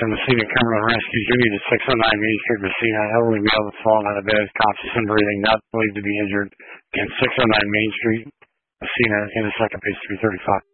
from Messina Cumberland Rescue Unit at 609 Main Street, Messina. Elderly male that's fallen out of bed, conscious and breathing, not believed to be injured. Again, 609 Main Street, Messina, in the second page 335.